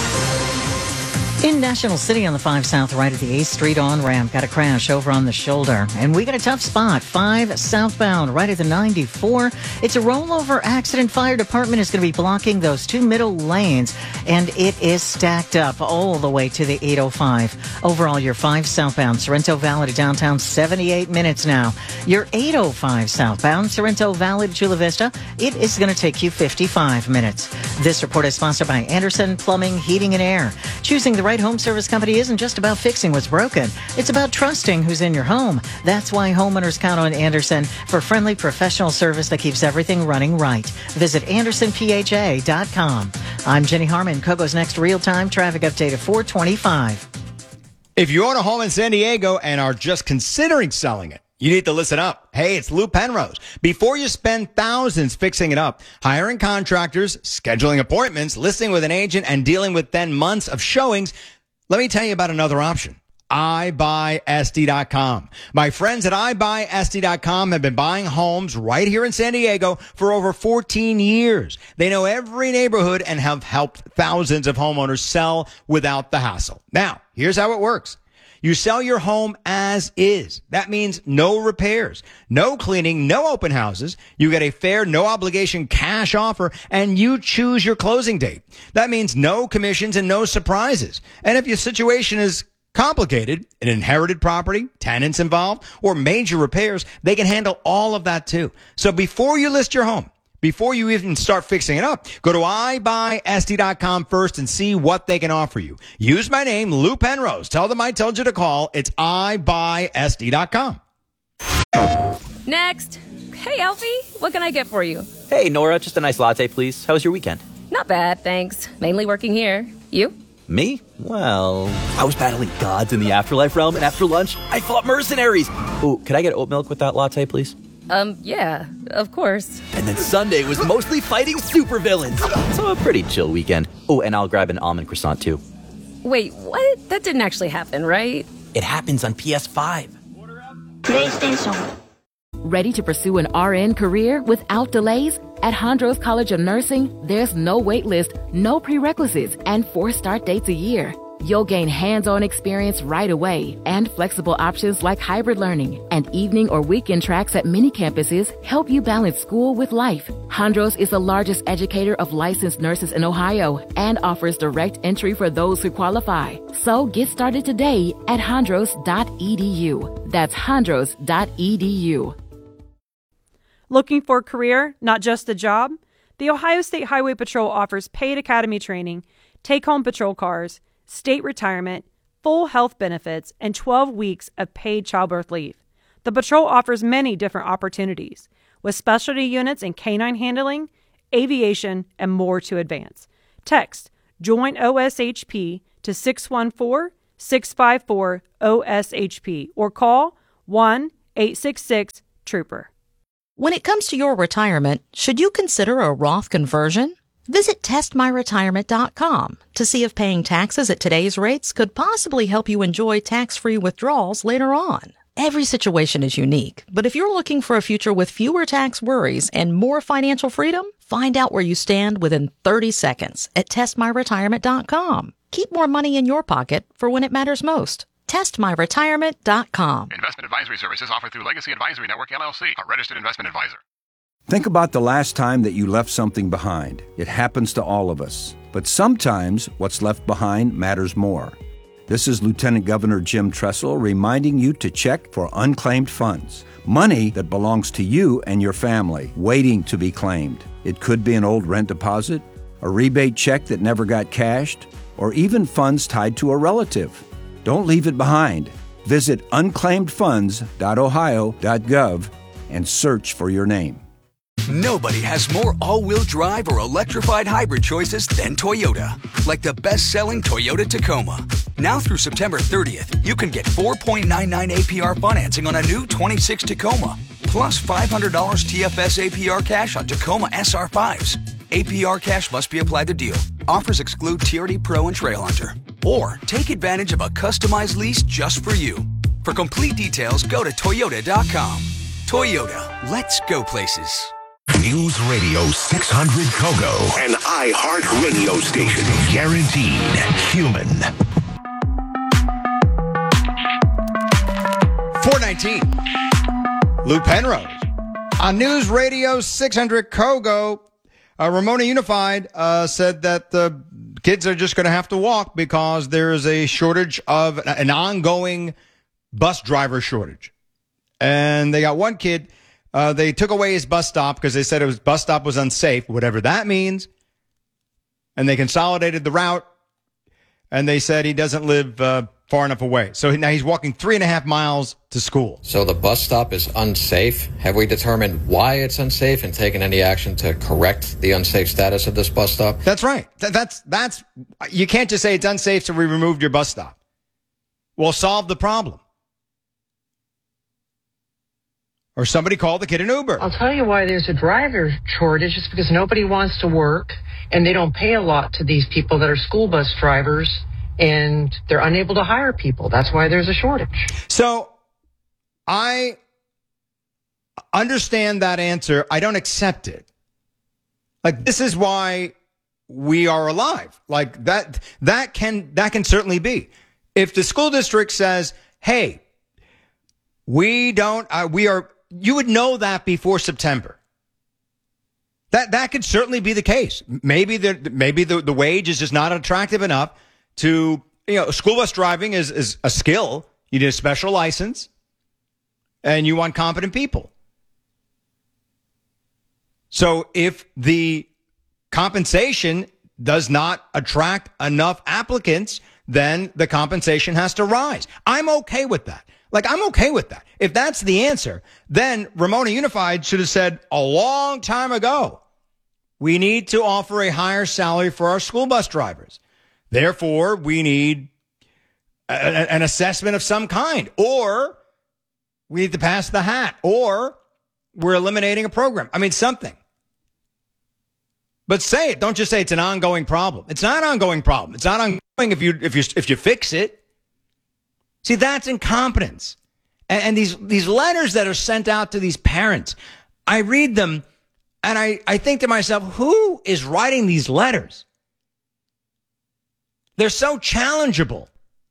In National City on the five South, right at the eighth Street on-ramp, got a crash over on the shoulder. And we got a tough spot, five southbound, right at the ninety-four. It's a rollover accident. Fire department is going to be blocking those two middle lanes, and it is stacked up all the way to the eight oh five. Overall, your five southbound, Sorrento Valley to downtown, seventy-eight minutes now. Your eight oh five southbound, Sorrento Valley to Chula Vista, it is going to take you fifty-five minutes. This report is sponsored by Anderson Plumbing, Heating and Air. Choosing the right home service company isn't just about fixing what's broken. It's about trusting who's in your home. That's why homeowners count on Anderson for friendly professional service that keeps everything running right. Visit anderson p h a dot com. I'm Jenny Harmon. Kogo's next real-time traffic update at four twenty-five. If you own a home in San Diego and are just considering selling it, you need to listen up. Hey, it's Lou Penrose. Before you spend thousands fixing it up, hiring contractors, scheduling appointments, listing with an agent, and dealing with then months of showings, let me tell you about another option. i buy S D dot com. My friends at i buy S D dot com have been buying homes right here in San Diego for over fourteen years. They know every neighborhood and have helped thousands of homeowners sell without the hassle. Now, here's how it works. You sell your home as is. That means no repairs, no cleaning, no open houses. You get a fair, no obligation cash offer, and you choose your closing date. That means no commissions and no surprises. And if your situation is complicated, an inherited property, tenants involved, or major repairs, they can handle all of that too. So before you list your home, before you even start fixing it up, go to i buy S D dot com first and see what they can offer you. Use my name, Lou Penrose. Tell them I told you to call. It's i buy S D dot com. Next. Hey, Alfie, what can I get for you? Hey, Nora, just a nice latte, please. How was your weekend? Not bad, thanks. Mainly working here. You? Me? Well, I was battling gods in the afterlife realm, and after lunch, I fought mercenaries. Oh, could I get oat milk with that latte, please? Um, yeah, of course. And then Sunday was mostly fighting supervillains. So a pretty chill weekend. Oh, and I'll grab an almond croissant, too. Wait, what? That didn't actually happen, right? It happens on P S five. PlayStation. Ready to pursue an R N career without delays? At Hondros College of Nursing, there's no wait list, no prerequisites, and four start dates a year. You'll gain hands-on experience right away and flexible options like hybrid learning and evening or weekend tracks at many campuses help you balance school with life. Hondros is the largest educator of licensed nurses in Ohio and offers direct entry for those who qualify. So get started today at hondros dot e d u. That's hondros dot e d u. Looking for a career, not just a job? The Ohio State Highway Patrol offers paid academy training, take-home patrol cars, state retirement, full health benefits, and twelve weeks of paid childbirth leave. The patrol offers many different opportunities, with specialty units in canine handling, aviation, and more to advance. Text JOIN O S H P to six one four, six five four, O S H P or call one eight six six Trooper. When it comes to your retirement, should you consider a Roth conversion? Visit test my retirement dot com to see if paying taxes at today's rates could possibly help you enjoy tax-free withdrawals later on. Every situation is unique, but if you're looking for a future with fewer tax worries and more financial freedom, find out where you stand within thirty seconds at test my retirement dot com. Keep more money in your pocket for when it matters most. test my retirement dot com. Investment advisory services offered through Legacy Advisory Network, L L C, a registered investment advisor. Think about the last time that you left something behind. It happens to all of us. But sometimes what's left behind matters more. This is Lieutenant Governor Jim Tressel reminding you to check for unclaimed funds. Money that belongs to you and your family, waiting to be claimed. It could be an old rent deposit, a rebate check that never got cashed, or even funds tied to a relative. Don't leave it behind. Visit unclaimed funds dot ohio dot gov and search for your name. Nobody has more all-wheel drive or electrified hybrid choices than Toyota. Like the best-selling Toyota Tacoma. Now through September thirtieth, you can get four point nine nine A P R financing on a new twenty-six Tacoma, plus five hundred dollars T F S A P R cash on Tacoma S R fives. A P R cash must be applied to deal. Offers exclude T R D Pro and Trail Hunter. Or take advantage of a customized lease just for you. For complete details, go to toyota dot com. Toyota, let's go places. News Radio six hundred Kogo, an iHeart radio station. Guaranteed human. four nineteen. Lou Penrose. On News Radio six hundred Kogo, uh, Ramona Unified uh, said that the kids are just going to have to walk because there is a shortage of an ongoing bus driver shortage. And they got one kid. Uh, they took away his bus stop because they said his bus stop was unsafe, whatever that means. And they consolidated the route. And they said he doesn't live uh, far enough away. So now he's walking three and a half miles to school. So the bus stop is unsafe. Have we determined why it's unsafe and taken any action to correct the unsafe status of this bus stop? That's right. That, that's, that's, you can't just say it's unsafe, so we removed your bus stop. We'll solve the problem. Or somebody call the kid an Uber. I'll tell you why there's a driver shortage. It's because nobody wants to work, and they don't pay a lot to these people that are school bus drivers, and they're unable to hire people. That's why there's a shortage. So I understand that answer. I don't accept it. Like, this is why we are alive. Like, that, that can, that can certainly be. If the school district says, hey, we don't, uh, we are, you would know that before September. That that could certainly be the case. Maybe the maybe the, the wage is just not attractive enough to, you know, school bus driving is, is a skill. You need a special license and you want competent people. So if the compensation does not attract enough applicants, then the compensation has to rise. I'm okay with that. Like, I'm okay with that. If that's the answer, then Ramona Unified should have said a long time ago, we need to offer a higher salary for our school bus drivers. Therefore, we need a, a, an assessment of some kind, or we need to pass the hat, or we're eliminating a program. I mean, something. But say it. Don't just say it's an ongoing problem. It's not an ongoing problem. It's not ongoing if you if you if you fix it. See, that's incompetence. And, and these these letters that are sent out to these parents, I read them and I, I think to myself, who is writing these letters? They're so challengeable.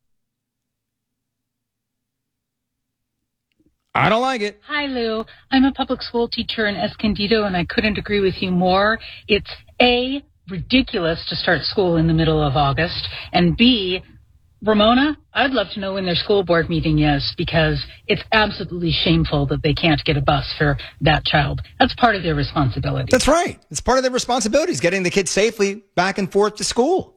I don't like it. Hi, Lou. I'm a public school teacher in Escondido, and I couldn't agree with you more. It's A, ridiculous to start school in the middle of August, and B, Ramona, I'd love to know when their school board meeting is, because it's absolutely shameful that they can't get a bus for that child. That's part of their responsibility. That's right. It's part of their responsibilities, getting the kids safely back and forth to school.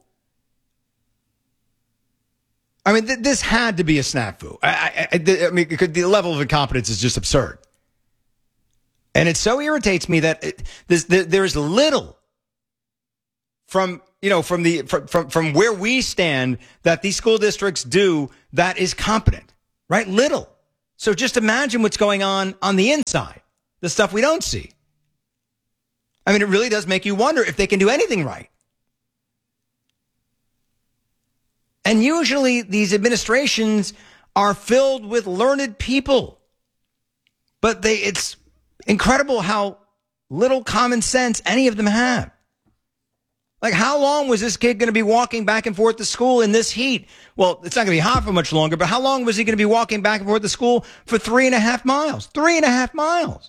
I mean, th- this had to be a snafu. I, I, I, I mean, it could, the level of incompetence is just absurd. And it so irritates me that it, this, there, there's little from, you know, from the from, from from where we stand that these school districts do that is competent, right? Little. So just imagine what's going on on the inside, the stuff we don't see. I mean, it really does make you wonder if they can do anything right. And usually these administrations are filled with learned people. But they it's incredible how little common sense any of them have. Like, how long was this kid going to be walking back and forth to school in this heat? Well, it's not going to be hot for much longer, but how long was he going to be walking back and forth to school for three and a half miles? Three and a half miles.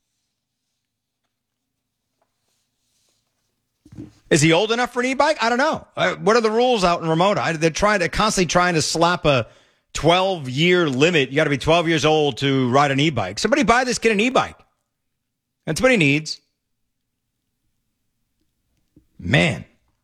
Is he old enough for an e-bike? I don't know. Uh, what are the rules out in Ramona? I, they're trying to constantly trying to slap a twelve-year limit. You got to be twelve years old to ride an e-bike. Somebody buy this kid an e-bike. That's what he needs. Man.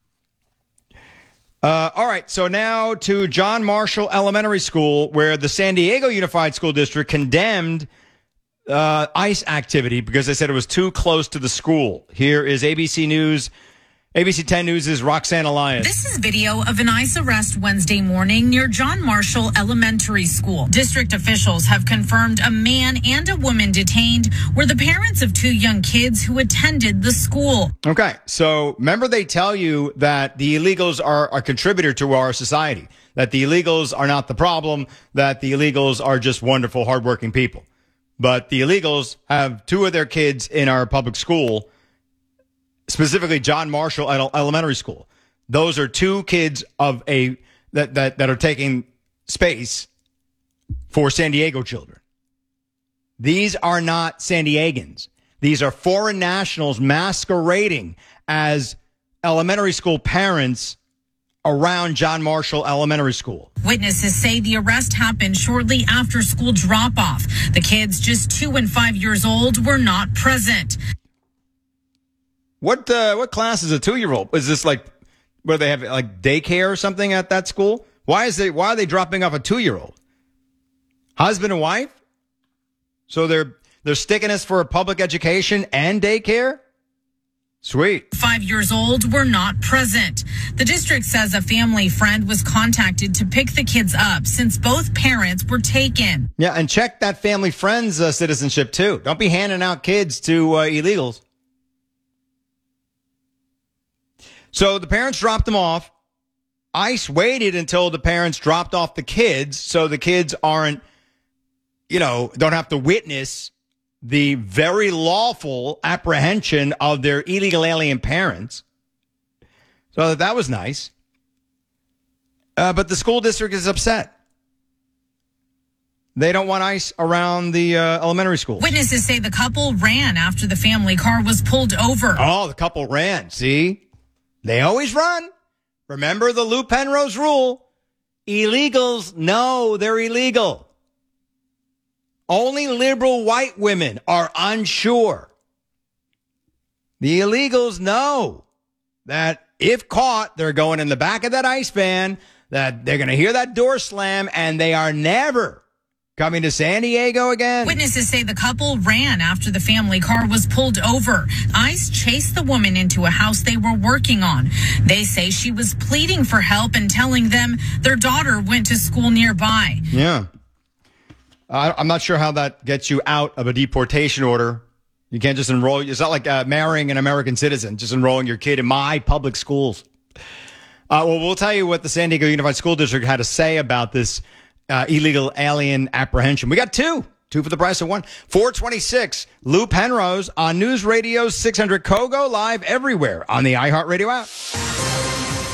Uh, all right, so now to John Marshall Elementary School, where the San Diego Unified School District condemned uh, ICE activity because they said it was too close to the school. Here is A B C News. A B C ten News' Roxanne Elias. This is video of an ICE arrest Wednesday morning near John Marshall Elementary School. District officials have confirmed a man and a woman detained were the parents of two young kids who attended the school. Okay, so remember they tell you that the illegals are a contributor to our society, that the illegals are not the problem, that the illegals are just wonderful, hardworking people. But the illegals have two of their kids in our public school, specifically John Marshall Elementary School. Those are two kids of a that, that, that are taking space for San Diego children. These are not San Diegans. These are foreign nationals masquerading as elementary school parents around John Marshall Elementary School. Witnesses say the arrest happened shortly after school drop-off. The kids, just two and five years old, were not present. What uh, what class is a two-year-old? Is this like where they have like daycare or something at that school? Why is they why are they dropping off a two-year-old? Husband and wife? So they're they're sticking us for public education and daycare? Sweet. Five years old were not present. The district says a family friend was contacted to pick the kids up since both parents were taken. Yeah, and check that family friend's uh, citizenship too. Don't be handing out kids to uh, illegals. So the parents dropped them off. ICE waited until the parents dropped off the kids so the kids aren't, you know, don't have to witness the very lawful apprehension of their illegal alien parents. So that was nice. Uh, but the school district is upset. They don't want ICE around the uh, elementary school. Witnesses say the couple ran after the family car was pulled over. Oh, the couple ran. See? They always run. Remember the Lou Penrose rule. Illegals know they're illegal. Only liberal white women are unsure. The illegals know that if caught, they're going in the back of that ICE van, that they're going to hear that door slam, and they are never coming to San Diego again. Witnesses say the couple ran after the family car was pulled over. ICE chased the woman into a house they were working on. They say she was pleading for help and telling them their daughter went to school nearby. Yeah. Uh, I'm not sure how that gets you out of a deportation order. You can't just enroll. It's not like uh, marrying an American citizen, just enrolling your kid in my public schools. Uh, well, we'll tell you what the San Diego Unified School District had to say about this Uh, illegal alien apprehension. We got two. Two for the price of one. four twenty-six. Lou Penrose on News Radio six hundred Kogo, live everywhere on the iHeartRadio app.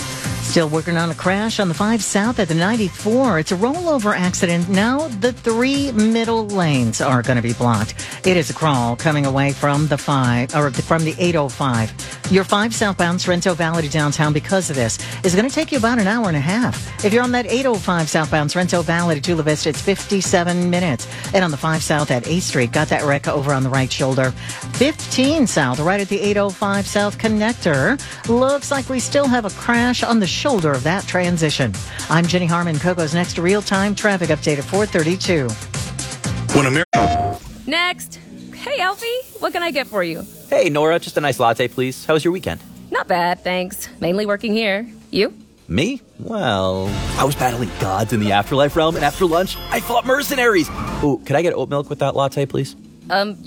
Still working on a crash on the five South at the ninety-four. It's a rollover accident. Now the three middle lanes are going to be blocked. It is a crawl coming away from the five or from the eight oh five. Your five southbound Sorrento Valley to downtown because of this is going to take you about an hour and a half. If you're on that eight oh five southbound Sorrento Valley to Chula Vista, it's fifty-seven minutes. And on the five South at eighth Street, got that wreck over on the right shoulder. fifteen South, right at the eight oh five South connector. Looks like we still have a crash on the shoulder of that transition. I'm Jenny Harmon. Coco's next real-time traffic update at four thirty-two. When America. Next. Hey, Alfie, what can I get for you? Hey, Nora, just a nice latte, please. How was your weekend? Not bad, thanks. Mainly working here. You? Me? Well, I was battling gods in the afterlife realm, and after lunch, I fought mercenaries. Ooh, could I get oat milk with that latte, please? Um,